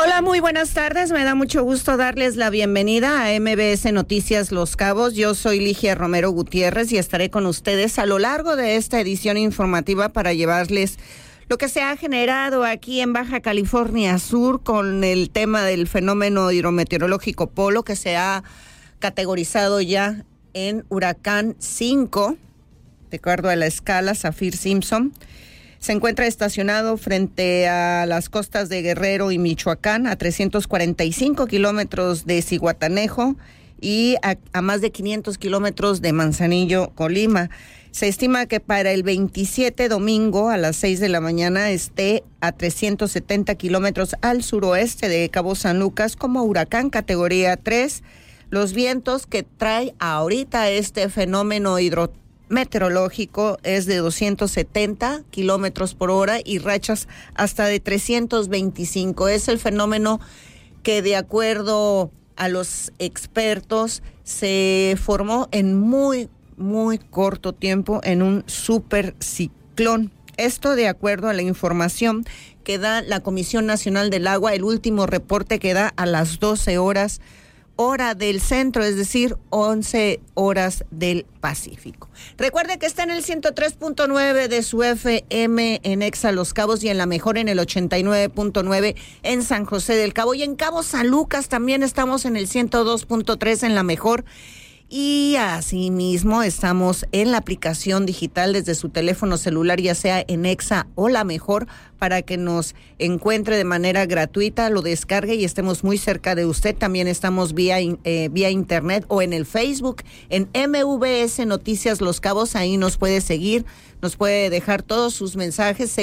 Hola, muy buenas tardes. Me da mucho gusto darles la bienvenida a MBS Noticias Los Cabos. Yo soy Ligia Romero Gutiérrez y estaré con ustedes a lo largo de esta edición informativa para llevarles lo que se ha generado aquí en Baja California Sur con el tema del fenómeno hidrometeorológico Polo, que se ha categorizado ya en huracán 5, de acuerdo a la escala Saffir-Simpson. Se encuentra estacionado frente a las costas de Guerrero y Michoacán, a 345 kilómetros de Zihuatanejo y a más de 500 kilómetros de Manzanillo, Colima. Se estima que para el 27 domingo a las 6 de la mañana esté a 370 kilómetros al suroeste de Cabo San Lucas como huracán categoría 3. Los vientos que trae ahorita este fenómeno hidrometeorológico es de 270 kilómetros por hora y rachas hasta de 325. Es el fenómeno que, de acuerdo a los expertos, se formó en muy corto tiempo en un superciclón. Esto de acuerdo a la información que da la Comisión Nacional del Agua, el último reporte que da a las 12 horas, hora del centro, es decir, 11 horas del Pacífico. Recuerde que está en el 103.9 de su FM en Exa Los Cabos y en La Mejor en el 89.9 en San José del Cabo. Y en Cabo San Lucas también estamos en el 102.3 en La Mejor. Y asimismo estamos en la aplicación digital desde su teléfono celular, ya sea en Exa o La Mejor, para que nos encuentre de manera gratuita, lo descargue y estemos muy cerca de usted. También estamos vía internet o en el Facebook, en MVS Noticias Los Cabos. Ahí nos puede seguir, nos puede dejar todos sus mensajes,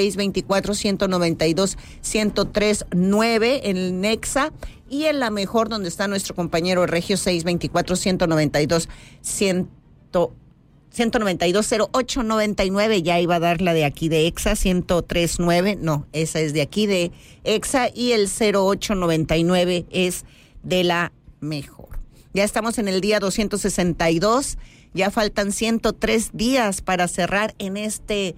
624-192-1039 en Exa. Y en La Mejor, donde está nuestro compañero Regio, 624-192-0899. Ya iba a dar la de aquí de Exa, 1039. No, esa es de aquí de Exa. Y el 0899 es de La Mejor. Ya estamos en el día 262. Ya faltan 103 días para cerrar en este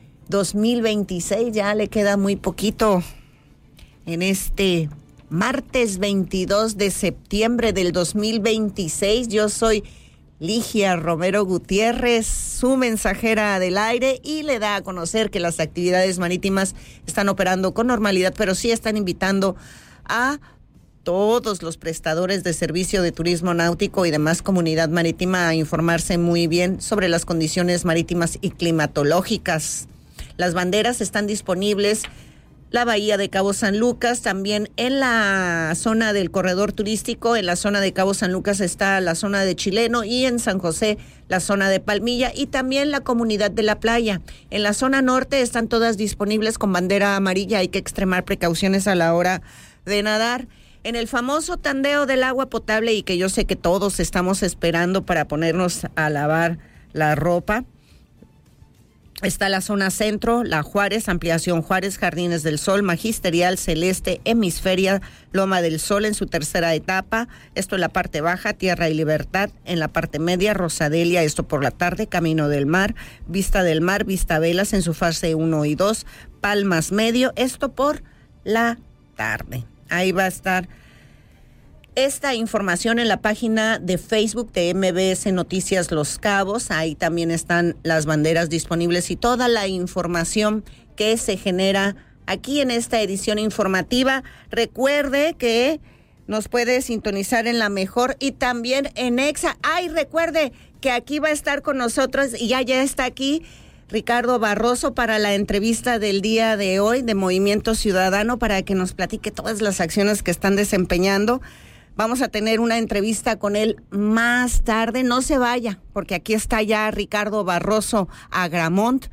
2026. Ya le queda muy poquito en este martes 22 de septiembre del 2026. Yo soy Ligia Romero Gutiérrez, su mensajera del aire, y le da a conocer que las actividades marítimas están operando con normalidad, pero sí están invitando a todos los prestadores de servicio de turismo náutico y demás comunidad marítima a informarse muy bien sobre las condiciones marítimas y climatológicas. Las banderas están disponibles la bahía de Cabo San Lucas, también en la zona del corredor turístico. En la zona de Cabo San Lucas está la zona de Chileno y en San José la zona de Palmilla y también la comunidad de La Playa. En la zona norte están todas disponibles con bandera amarilla. Hay que extremar precauciones a la hora de nadar. En el famoso tandeo del agua potable, y que yo sé que todos estamos esperando para ponernos a lavar la ropa, está la zona centro, La Juárez, Ampliación Juárez, Jardines del Sol, Magisterial, Celeste, Hemisferia, Loma del Sol en su tercera etapa. Esto en la parte baja, Tierra y Libertad. En la parte media, Rosadelia, esto por la tarde, Camino del Mar, Vista del Mar, Vista Velas en su fase 1 y 2, Palmas Medio, esto por la tarde. Ahí va a estar esta información en la página de Facebook de MBS Noticias Los Cabos. Ahí también están las banderas disponibles y toda la información que se genera aquí en esta edición informativa. Recuerde que nos puede sintonizar en La Mejor y también en Exa. Ay, recuerde que aquí va a estar con nosotros y ya está aquí Ricardo Barroso para la entrevista del día de hoy de Movimiento Ciudadano, para que nos platique todas las acciones que están desempeñando. Vamos a tener una entrevista con él más tarde. No se vaya, porque aquí está ya Ricardo Barroso Agramont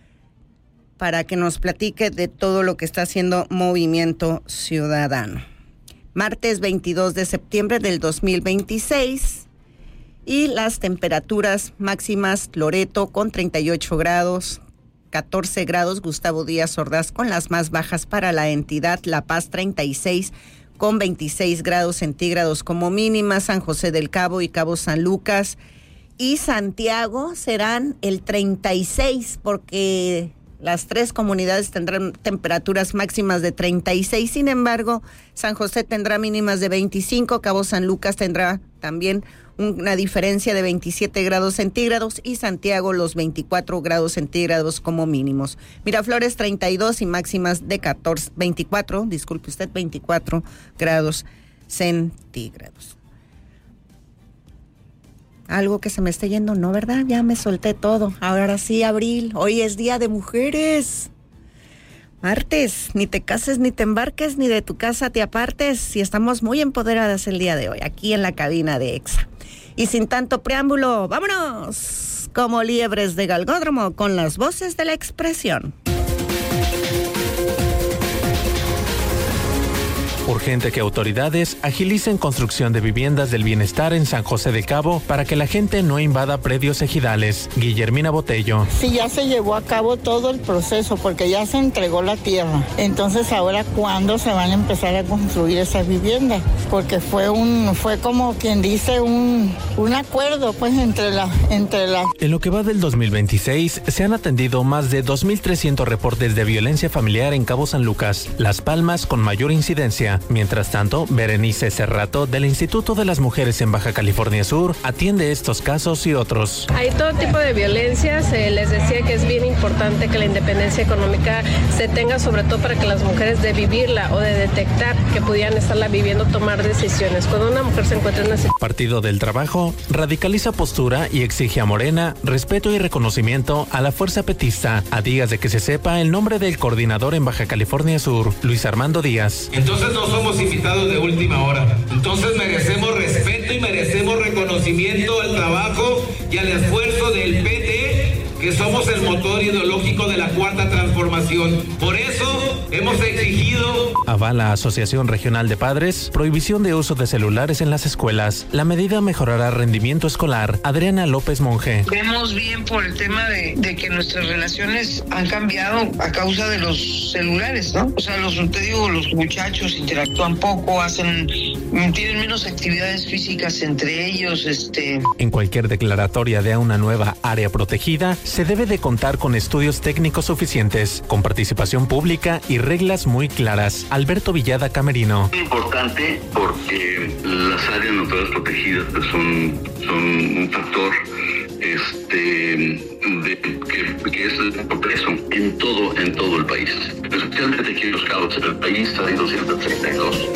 para que nos platique de todo lo que está haciendo Movimiento Ciudadano. Martes 22 de septiembre del 2026 y las temperaturas máximas: Loreto con 38 grados, 14 grados Gustavo Díaz Ordaz, con las más bajas para la entidad. La Paz 36 con 26 grados centígrados como mínima. San José del Cabo y Cabo San Lucas y Santiago serán el 36, porque Las 3 comunidades tendrán temperaturas máximas de 36, sin embargo, San José tendrá mínimas de 25, Cabo San Lucas tendrá también una diferencia de 27 grados centígrados y Santiago los 24 grados centígrados como mínimos. Miraflores 32 y máximas de 24 grados centígrados. Algo que se me esté yendo, ¿no, verdad? Ya me solté todo. Ahora sí, abril. Hoy es Día de Mujeres. Martes, ni te cases, ni te embarques, ni de tu casa te apartes. Y estamos muy empoderadas el día de hoy, aquí en la cabina de EXA. Y sin tanto preámbulo, vámonos como liebres de galgódromo con las voces de la expresión. Urgente que autoridades agilicen construcción de viviendas del bienestar en San José del Cabo para que la gente no invada predios ejidales. Guillermina Botello. Sí, ya se llevó a cabo todo el proceso porque ya se entregó la tierra. Entonces ahora, ¿cuándo se van a empezar a construir esas viviendas? Porque fue como quien dice un acuerdo pues entre la. En lo que va del 2026 se han atendido más de 2.300 reportes de violencia familiar en Cabo San Lucas, Las Palmas con mayor incidencia. Mientras tanto, Berenice Cerrato del Instituto de las Mujeres en Baja California Sur atiende estos casos y otros. Hay todo tipo de violencias. Les decía que es bien importante que la independencia económica se tenga, sobre todo para que las mujeres de vivirla o de detectar que pudieran estarla viviendo, tomar decisiones. Cuando una mujer se encuentra en una situación. Partido del Trabajo radicaliza postura y exige a Morena respeto y reconocimiento a la fuerza petista, a días de que se sepa el nombre del coordinador en Baja California Sur, Luis Armando Díaz. Entonces no somos invitados de última hora. Entonces merecemos respeto y merecemos reconocimiento al trabajo y al esfuerzo del PT, que somos el motor ideológico de la Cuarta Transformación. Por eso hemos exigido. Avala Asociación Regional de Padres prohibición de uso de celulares en las escuelas. La medida mejorará rendimiento escolar. Adriana López Monge. Vemos bien por el tema de que nuestras relaciones han cambiado a causa de los celulares, ¿no? O sea, los muchachos interactúan poco, tienen menos actividades físicas entre ellos, En cualquier declaratoria de una nueva área protegida, se debe de contar con estudios técnicos suficientes, con participación pública y reglas muy claras. Alberto Villada Camerino. Es importante porque las áreas naturales protegidas pues, son un factor que es el progreso en todo el país. Especialmente aquí en Los Cabos, en el país hay 232.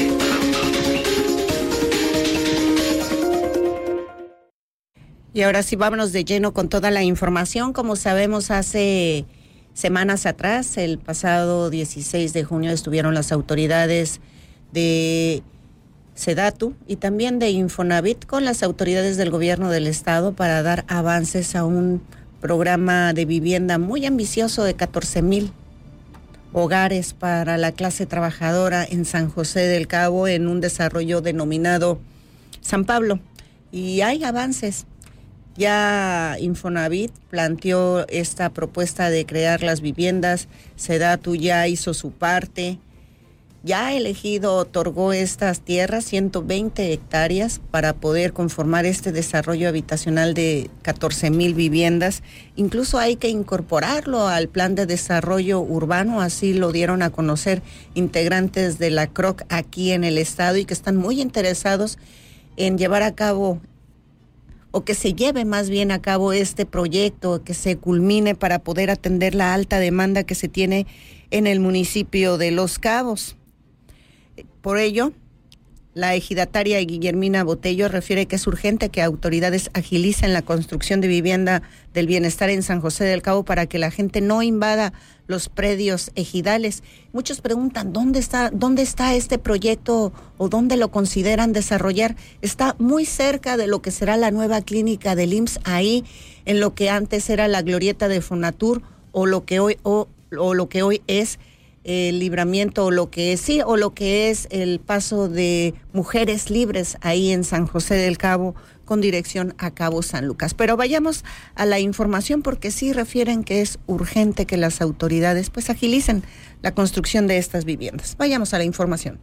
Y ahora sí, vámonos de lleno con toda la información. Como sabemos, hace semanas atrás, el pasado 16 de junio, estuvieron las autoridades de Sedatu y también de Infonavit con las autoridades del gobierno del estado para dar avances a un programa de vivienda muy ambicioso de 14,000 hogares para la clase trabajadora en San José del Cabo en un desarrollo denominado San Pablo. Y hay avances. Ya Infonavit planteó esta propuesta de crear las viviendas, Sedatu ya hizo su parte, ya elegido otorgó estas tierras, 120 hectáreas, para poder conformar este desarrollo habitacional de 14,000 viviendas. Incluso hay que incorporarlo al plan de desarrollo urbano, así lo dieron a conocer integrantes de la CROC aquí en el estado y que están muy interesados en llevar a cabo o que se lleve más bien a cabo este proyecto, que se culmine para poder atender la alta demanda que se tiene en el municipio de Los Cabos. Por ello, la ejidataria Guillermina Botello refiere que es urgente que autoridades agilicen la construcción de vivienda del bienestar en San José del Cabo para que la gente no invada los predios ejidales. Muchos preguntan, ¿dónde está este proyecto o dónde lo consideran desarrollar? Está muy cerca de lo que será la nueva clínica del IMSS, ahí en lo que antes era la glorieta de Fonatur o lo que hoy es el Libramiento, o lo que es el paso de Mujeres Libres ahí en San José del Cabo con dirección a Cabo San Lucas. Pero vayamos a la información porque sí refieren que es urgente que las autoridades pues agilicen la construcción de estas viviendas. Vayamos a la información.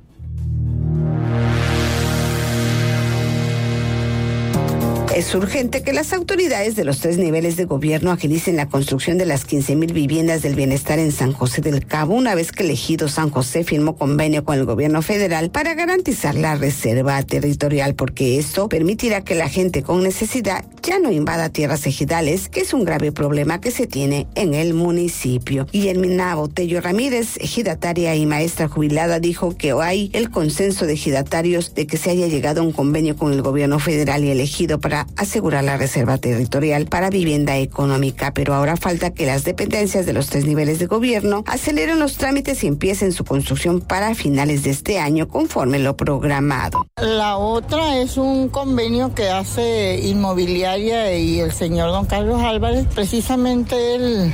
Es urgente que las autoridades de los 3 niveles de gobierno agilicen la construcción de las 15,000 viviendas del bienestar en San José del Cabo, una vez que el ejido San José firmó convenio con el gobierno federal para garantizar la reserva territorial, porque esto permitirá que la gente con necesidad ya no invada tierras ejidales, que es un grave problema que se tiene en el municipio. Guillermina Botello Ramírez, ejidataria y maestra jubilada, dijo que hay el consenso de ejidatarios de que se haya llegado a un convenio con el gobierno federal y el ejido para asegurar la reserva territorial para vivienda económica, pero ahora falta que las dependencias de los 3 niveles de gobierno aceleren los trámites y empiecen su construcción para finales de este año conforme lo programado. La otra es un convenio que hace Inmobiliaria y el señor don Carlos Álvarez. Precisamente él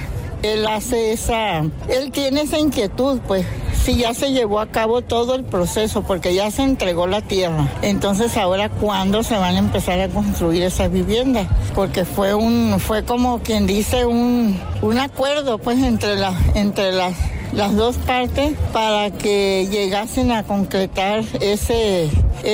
tiene esa inquietud, pues, si ya se llevó a cabo todo el proceso, porque ya se entregó la tierra. Entonces, ahora, ¿cuándo se van a empezar a construir esas viviendas? Porque fue como quien dice un acuerdo, pues, entre las dos partes para que llegasen a concretar ese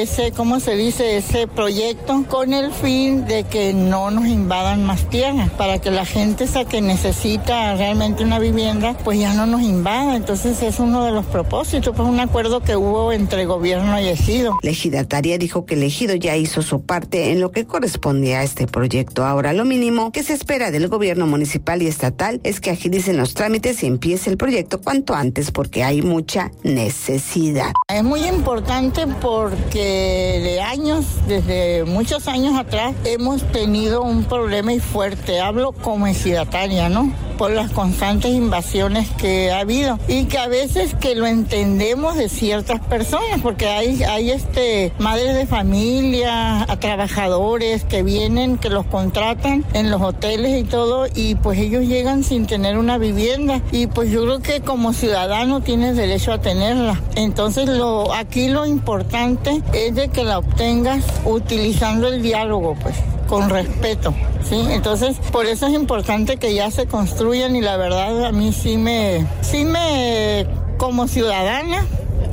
proyecto con el fin de que no nos invadan más tierra, para que la gente esa que necesita realmente una vivienda, pues ya no nos invada. Entonces es uno de los propósitos, pues un acuerdo que hubo entre gobierno y ejido. La ejidataria dijo que el ejido ya hizo su parte en lo que corresponde a este proyecto. Ahora lo mínimo que se espera del gobierno municipal y estatal es que agilicen los trámites y empiece el proyecto cuanto antes, porque hay mucha necesidad. Es muy importante porque desde muchos años atrás, hemos tenido un problema y fuerte. Hablo como ejidataria, ¿no? Por las constantes invasiones que ha habido y que a veces que lo entendemos de ciertas personas, porque hay madres de familia, a trabajadores que vienen, que los contratan en los hoteles y todo, y pues ellos llegan sin tener una vivienda, y pues yo creo que como ciudadano tienes derecho a tenerla. Entonces aquí lo importante es de que la obtengas utilizando el diálogo, pues, con respeto, ¿sí? Entonces, por eso es importante que ya se construyan, y la verdad a mí sí me como ciudadana,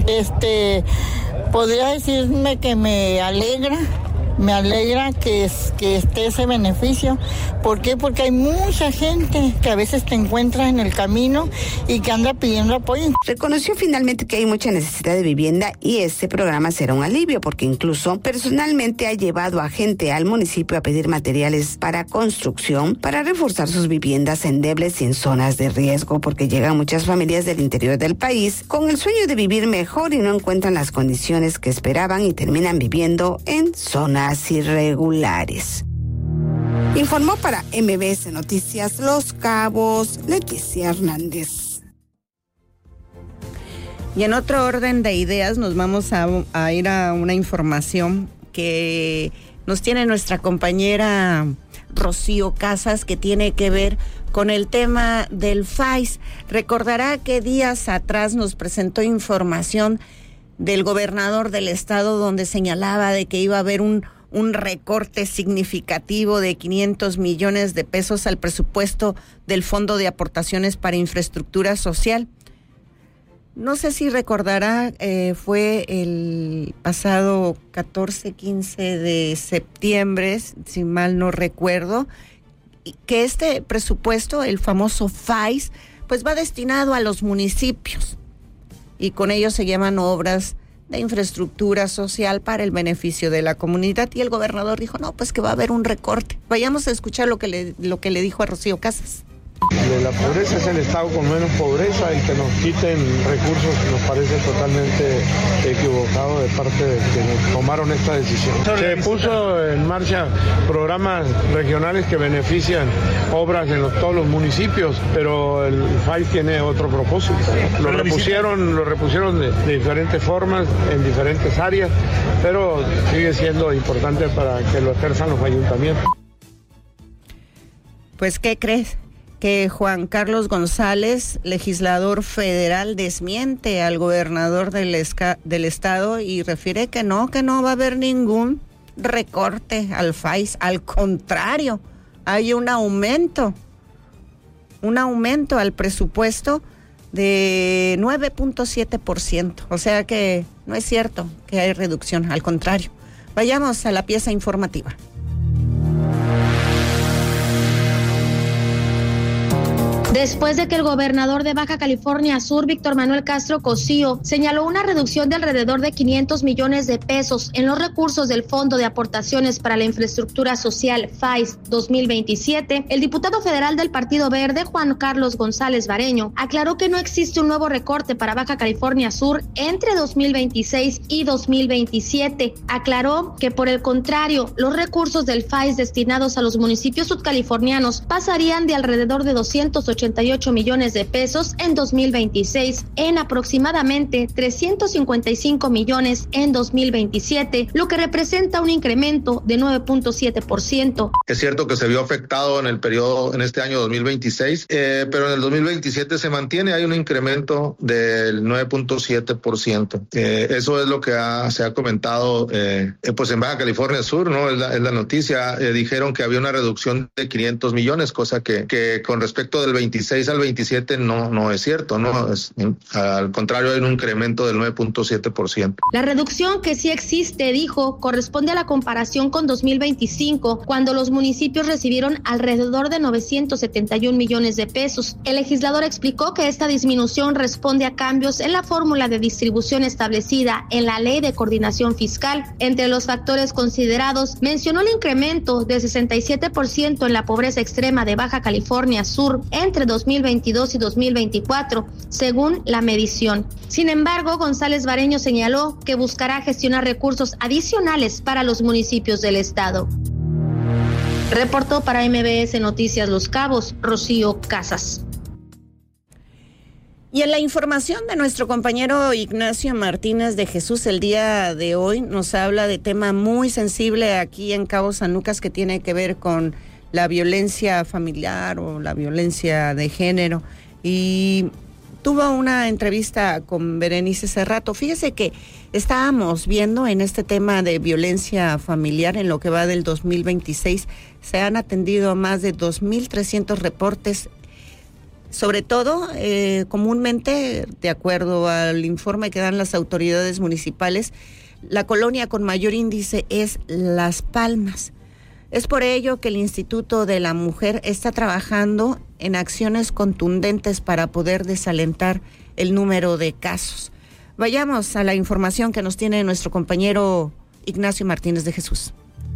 podría decirme que me alegra que esté ese beneficio. ¿Por qué? Porque hay mucha gente que a veces te encuentras en el camino y que anda pidiendo apoyo. Reconoció finalmente que hay mucha necesidad de vivienda y este programa será un alivio, porque incluso personalmente ha llevado a gente al municipio a pedir materiales para construcción, para reforzar sus viviendas endebles y en zonas de riesgo, porque llegan muchas familias del interior del país con el sueño de vivir mejor y no encuentran las condiciones que esperaban y terminan viviendo en zonas irregulares. Informó para MBS Noticias Los Cabos, Leticia Hernández. Y en otro orden de ideas nos vamos a ir a una información que nos tiene nuestra compañera Rocío Casas, que tiene que ver con el tema del FAIS. Recordará que días atrás nos presentó información del gobernador del estado donde señalaba de que iba a haber un recorte significativo de 500 millones de pesos al presupuesto del Fondo de Aportaciones para Infraestructura Social. No sé si recordará, fue el pasado 14-15 de septiembre, si mal no recuerdo, que este presupuesto, el famoso FAIS, pues va destinado a los municipios, y con ello se llaman obras de infraestructura social para el beneficio de la comunidad, y el gobernador dijo, no, pues que va a haber un recorte. Vayamos a escuchar lo que le dijo a Rocío Casas. De la pobreza es el estado con menos pobreza, y que nos quiten recursos nos parece totalmente equivocado de parte de quienes tomaron esta decisión. Se puso en marcha programas regionales que benefician obras en todos los municipios, pero el FAIS tiene otro propósito. Lo repusieron de diferentes formas, en diferentes áreas, pero sigue siendo importante para que lo ejerzan los ayuntamientos. Pues, ¿qué crees? Que Juan Carlos González, legislador federal, desmiente al gobernador del estado y refiere que no va a haber ningún recorte al FAIS. Al contrario, hay un aumento al presupuesto de 9.7%. O sea que no es cierto que hay reducción, al contrario. Vayamos a la pieza informativa. después de que el gobernador de Baja California Sur, Víctor Manuel Castro Cosío, señaló una reducción de alrededor de 500 millones de pesos en los recursos del Fondo de Aportaciones para la Infraestructura Social FAIS 2027, el diputado federal del Partido Verde, Juan Carlos González Bareño, aclaró que no existe un nuevo recorte para Baja California Sur entre 2026 y 2027. Aclaró que, por el contrario, los recursos del FAIS destinados a los municipios sudcalifornianos pasarían de alrededor de 288 millones de pesos en 2026 en aproximadamente 355 millones en 2027, lo que representa un incremento de 9.7%. Es cierto que se vio afectado en el periodo, en este año 2026, pero en el 2027 se mantiene, hay un incremento del 9.7%. Eso es lo que se ha comentado pues en Baja California Sur, ¿no? Es la noticia. Dijeron que había una reducción de 500 millones, cosa que con respecto del 26 al 27 no es cierto, ¿no? Al contrario, hay un incremento del 9.7%. La reducción que sí existe, dijo, corresponde a la comparación con 2025, cuando los municipios recibieron alrededor de 971 millones de pesos. El legislador explicó que esta disminución responde a cambios en la fórmula de distribución establecida en la Ley de Coordinación Fiscal. Entre los factores considerados, mencionó el incremento de 67% en la pobreza extrema de Baja California Sur entre 2022 y 2024, según la medición. Sin embargo, González Bareño señaló que buscará gestionar recursos adicionales para los municipios del estado. Reportó para MBS Noticias Los Cabos, Rocío Casas. Y en la información de nuestro compañero Ignacio Martínez de Jesús el día de hoy nos habla de tema muy sensible aquí en Cabo San Lucas que tiene que ver con la violencia familiar o la violencia de género. Y tuvo una entrevista con Berenice Cerrato. Fíjese que estábamos viendo en este tema de violencia familiar, en lo que va del 2026, se han atendido más de 2.300 reportes. Sobre todo, comúnmente, de acuerdo al informe que dan las autoridades municipales, la colonia con mayor índice es Las Palmas. Es por ello que el Instituto de la Mujer está trabajando en acciones contundentes para poder desalentar el número de casos. Vayamos a la información que nos tiene nuestro compañero Ignacio Martínez de Jesús.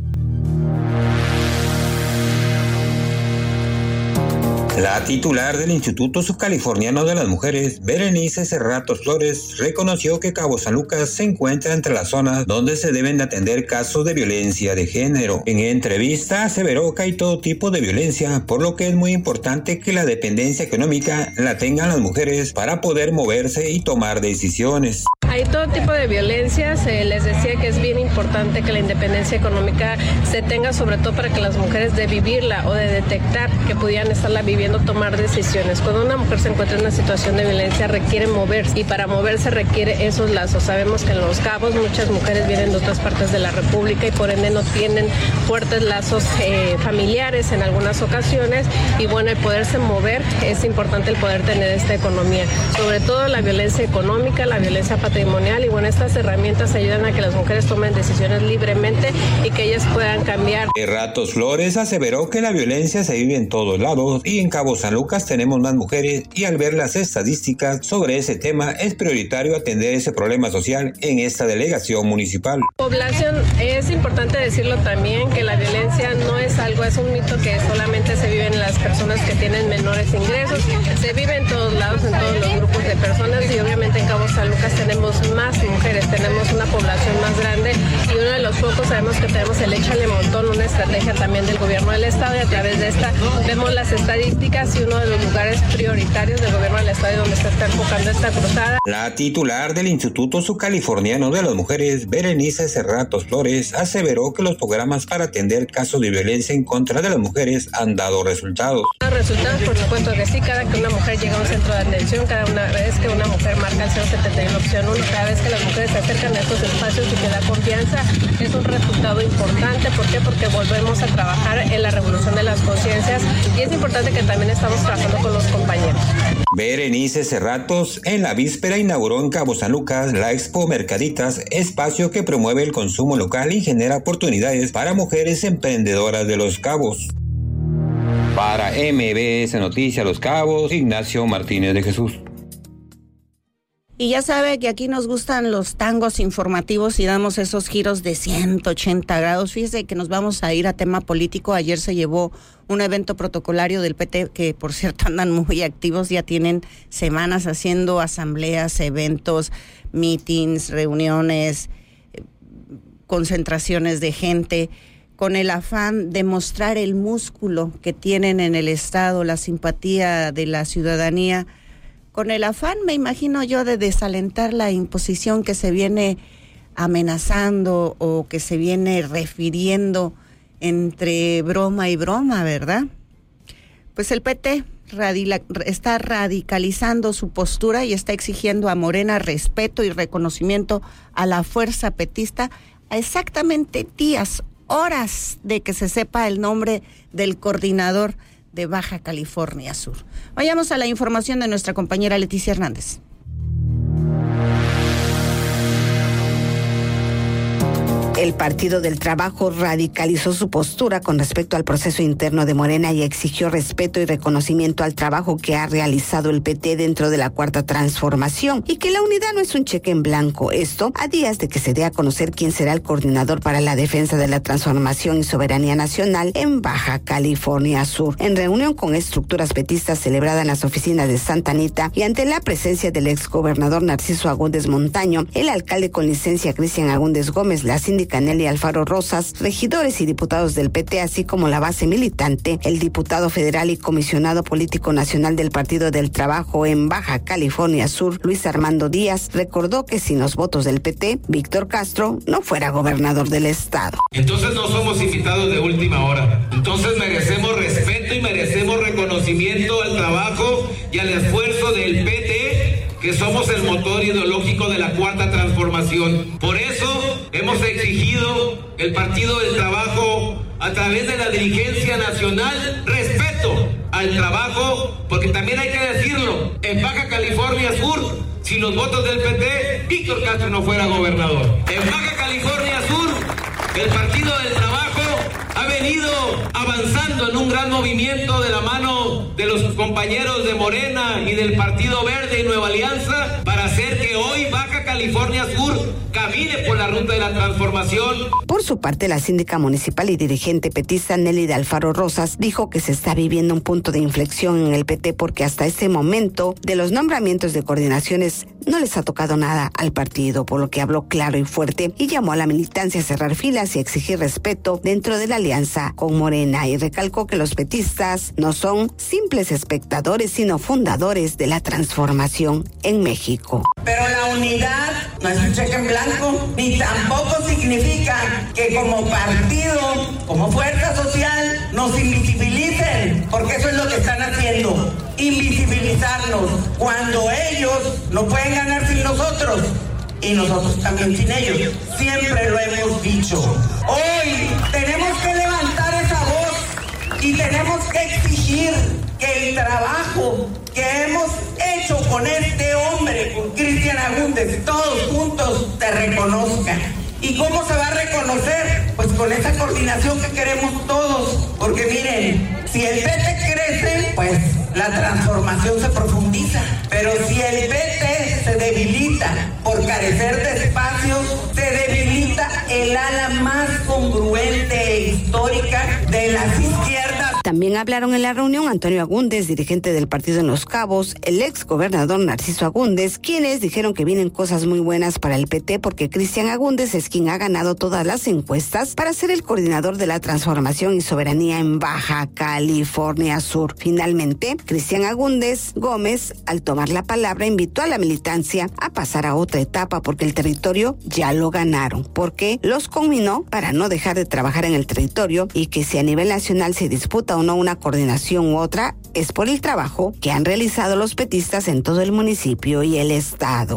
La titular del Instituto Subcaliforniano de las Mujeres, Berenice Cerrato Flores, reconoció que Cabo San Lucas se encuentra entre las zonas donde se deben de atender casos de violencia de género. En entrevista aseveró que hay todo tipo de violencia, por lo que es muy importante que la dependencia económica la tengan las mujeres para poder moverse y tomar decisiones. Hay todo tipo de violencias, les decía que es bien importante que la independencia económica se tenga, sobre todo para que las mujeres de vivirla o de detectar que pudieran estarla viviendo, tomar decisiones. Cuando una mujer se encuentra en una situación de violencia requiere moverse, y para moverse requiere esos lazos. Sabemos que en Los Cabos muchas mujeres vienen de otras partes de la República y por ende no tienen fuertes lazos familiares en algunas ocasiones, y bueno, el poderse mover es importante, el poder tener esta economía, sobre todo la violencia económica, la violencia patrimonial, y bueno, estas herramientas ayudan a que las mujeres tomen decisiones libremente y que ellas puedan cambiar. Cerratos Flores aseveró que la violencia se vive en todos lados y en Cabo San Lucas tenemos más mujeres, y al ver las estadísticas sobre ese tema es prioritario atender ese problema social en esta delegación municipal. Población, es importante decirlo también que la violencia no es algo, es un mito que solamente se vive en las personas que tienen menores ingresos, se vive en todos lados, en todos los grupos de personas, y obviamente en Cabo San Lucas tenemos más mujeres, tenemos una población más grande, y uno de los focos, sabemos que tenemos el Échale Montón, una estrategia también del gobierno del estado, y a través de esta vemos las estadísticas, y uno de los lugares prioritarios del gobierno del estado donde se está enfocando esta cruzada. La titular del Instituto Subcaliforniano de las Mujeres, Berenice Cerratos Flores, aseveró que los programas para atender casos de violencia en contra de las mujeres han dado resultados. Los resultados, por supuesto que sí, cada que una mujer llega a un centro de atención, cada vez que una mujer marca el 071 opción 1, cada vez que las mujeres se acercan a estos espacios y que da confianza, es un resultado importante. ¿Por qué? Porque volvemos a trabajar en la revolución de las conciencias, y es importante que también estamos trabajando con los compañeros. Berenice Cerratos en la víspera inauguró en Cabo San Lucas la Expo Mercaditas, espacio que promueve el consumo local y genera oportunidades para mujeres emprendedoras de Los Cabos. Para MBS Noticias Los Cabos, Ignacio Martínez de Jesús. Y ya sabe que aquí nos gustan los tangos informativos y damos esos giros de 180 grados. Fíjese que nos vamos a ir a tema político. Ayer se llevó un evento protocolario del PT, que por cierto andan muy activos, ya tienen semanas haciendo asambleas, eventos, meetings, reuniones, concentraciones de gente, con el afán de mostrar el músculo que tienen en el Estado, la simpatía de la ciudadanía, con el afán, me imagino yo, de desalentar la imposición que se viene amenazando o que se viene refiriendo entre broma y broma, ¿verdad? Pues el PT está radicalizando su postura y está exigiendo a Morena respeto y reconocimiento a la fuerza petista a exactamente días, horas de que se sepa el nombre del coordinador de Baja California Sur. Vayamos a la información de nuestra compañera Leticia Hernández. El Partido del Trabajo radicalizó su postura con respecto al proceso interno de Morena y exigió respeto y reconocimiento al trabajo que ha realizado el PT dentro de la Cuarta Transformación y que la unidad no es un cheque en blanco. Esto a días de que se dé a conocer quién será el coordinador para la defensa de la transformación y soberanía nacional en Baja California Sur. En reunión con estructuras petistas celebrada en las oficinas de Santa Anita y ante la presencia del exgobernador Narciso Agúndez Montaño, el alcalde con licencia Cristian Agúndez Gómez, la síndica Nelly Alfaro Rosas, regidores y diputados del PT, así como la base militante, el diputado federal y comisionado político nacional del Partido del Trabajo en Baja California Sur, Luis Armando Díaz, recordó que sin los votos del PT, Víctor Castro no fuera gobernador del estado. Entonces no somos invitados de última hora. Entonces merecemos respeto y merecemos reconocimiento al trabajo y al esfuerzo del PT, que somos el motor ideológico de la Cuarta Transformación. Por eso hemos exigido el Partido del Trabajo, a través de la dirigencia nacional, respeto al trabajo, porque también hay que decirlo, en Baja California Sur, sin los votos del PT, Víctor Castro no fuera gobernador. En Baja California Sur, el Partido del Trabajo ha venido avanzando en un gran movimiento de la mano de los compañeros de Morena y del Partido Verde y Nueva Alianza para hacer que hoy Baja California Sur camine por la ruta de la transformación. Por su parte, la síndica municipal y dirigente petista Nelly de Alfaro Rosas dijo que se está viviendo un punto de inflexión en el PT porque hasta ese momento de los nombramientos de coordinaciones no les ha tocado nada al partido, por lo que habló claro y fuerte y llamó a la militancia a cerrar filas y exigir respeto dentro de la alianza con Morena, y recalcó que los petistas no son simples espectadores sino fundadores de la transformación en México. Pero la unidad no es un cheque en blanco, ni tampoco significa que como partido, como fuerza social, nos invisibilicen, porque eso es lo que están haciendo, invisibilizarnos, cuando ellos no pueden ganar sin nosotros, y nosotros también sin ellos. Siempre lo hemos dicho. Hoy tenemos que levantar esa voz y tenemos que exigir que el trabajo que hemos hecho con este hombre, con Cristian Agúndez, todos juntos se reconozcan. ¿Y cómo se va a reconocer? Pues con esa coordinación que queremos todos. Porque miren, si el PT crece, pues la transformación se profundiza. Pero si el PT se debilita por carecer de espacios, se debilita el ala más congruente e histórica de las izquierdas. También hablaron en la reunión Antonio Agúndez, dirigente del partido en Los Cabos, el ex gobernador Narciso Agúndez, quienes dijeron que vienen cosas muy buenas para el PT porque Cristian Agúndez es quien ha ganado todas las encuestas para ser el coordinador de la transformación y soberanía en Baja California Sur. Finalmente, Cristian Agúndez Gómez, al tomar la palabra, invitó a la militancia a pasar a otra etapa porque el territorio ya lo ganaron, porque los conminó para no dejar de trabajar en el territorio y que si a nivel nacional se disputa o no una coordinación u otra, es por el trabajo que han realizado los petistas en todo el municipio y el estado.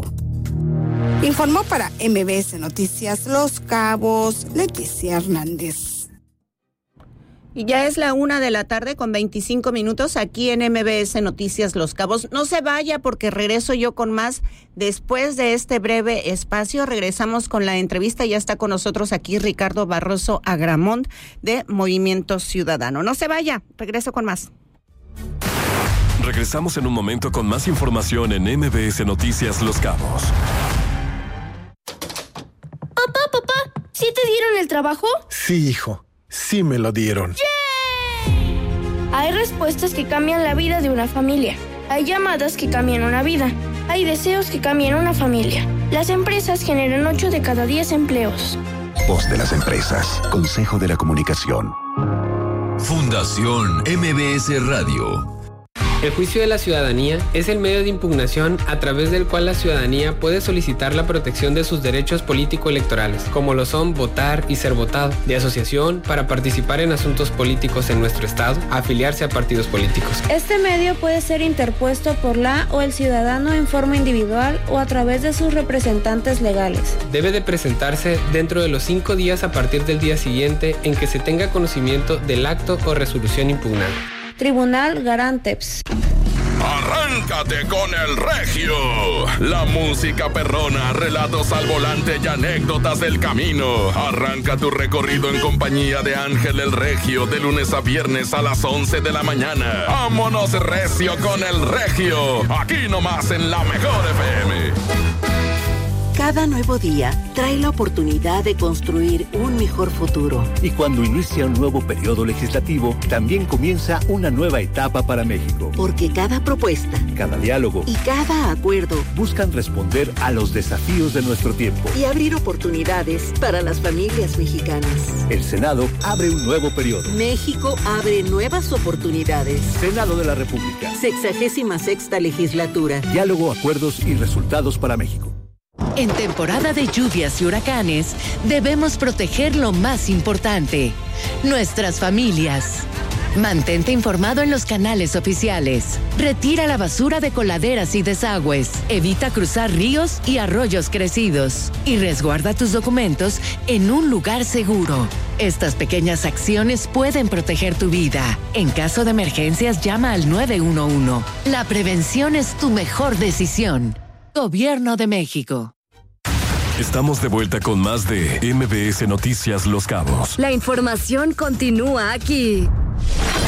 Informó para MBS Noticias Los Cabos, Leticia Hernández. Y ya es la 1:00 con 25 minutos aquí en MBS Noticias Los Cabos. No se vaya porque regreso yo con más después de este breve espacio. Regresamos con la entrevista. Ya está con nosotros aquí Ricardo Barroso Agramont de Movimiento Ciudadano. No se vaya, regreso con más. Regresamos en un momento con más información en MBS Noticias Los Cabos. Papá, ¿sí te dieron el trabajo? Sí, hijo. Sí me lo dieron. ¡Yay! Hay respuestas que cambian la vida de una familia. Hay llamadas que cambian una vida. Hay deseos que cambian una familia. Las empresas generan 8 de cada 10 empleos. Voz de las empresas. Consejo de la Comunicación. Fundación MBS Radio. El juicio de la ciudadanía es el medio de impugnación a través del cual la ciudadanía puede solicitar la protección de sus derechos político-electorales, como lo son votar y ser votado, de asociación para participar en asuntos políticos en nuestro estado, afiliarse a partidos políticos. Este medio puede ser interpuesto por la o el ciudadano en forma individual o a través de sus representantes legales. Debe de presentarse dentro de los 5 días a partir del día siguiente en que se tenga conocimiento del acto o resolución impugnada. Tribunal Garanteps. Arráncate con el Regio. La música perrona, relatos al volante y anécdotas del camino. Arranca tu recorrido en compañía de Ángel el Regio de lunes a viernes a las 11 de la mañana. ¡Vámonos recio con el Regio! Aquí nomás en la Mejor FM. Cada nuevo día trae la oportunidad de construir un mejor futuro. Y cuando inicia un nuevo periodo legislativo, también comienza una nueva etapa para México. Porque cada propuesta, cada diálogo y cada acuerdo buscan responder a los desafíos de nuestro tiempo y abrir oportunidades para las familias mexicanas. El Senado abre un nuevo periodo. México abre nuevas oportunidades. Senado de la República. 66ª legislatura. Diálogo, acuerdos y resultados para México. En temporada de lluvias y huracanes, debemos proteger lo más importante, nuestras familias. Mantente informado en los canales oficiales. Retira la basura de coladeras y desagües. Evita cruzar ríos y arroyos crecidos. Y resguarda tus documentos en un lugar seguro. Estas pequeñas acciones pueden proteger tu vida. En caso de emergencias, llama al 911. La prevención es tu mejor decisión. Gobierno de México. Estamos de vuelta con más de MBS Noticias Los Cabos. La información continúa aquí.